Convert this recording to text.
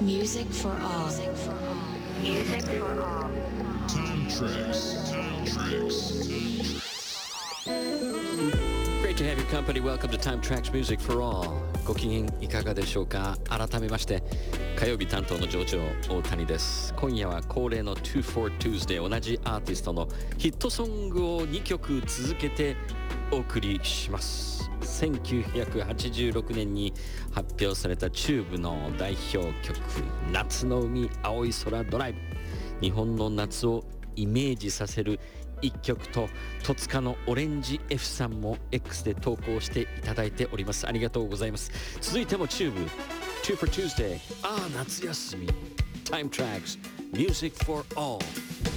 Music for all. Music for all. Time Tracks. Time Tracks. Great to have your company. Welcome to Time Tracks Music for All. ご機嫌いかがでしょうか。改めまして火曜日担当の上長大谷です。今夜は恒例の 2 for Tuesday、 同じアーティストのヒットソングを2曲続けてお送りします。1986年に発表されたチューブの代表曲夏の海青い空ドライブ。日本の夏をイメージさせる一曲と、戸塚のオレンジ F さんも X で投稿していただいております。ありがとうございます。続いてもチューブ 2 for Tuesday、 夏休み Time Tracks Music for All。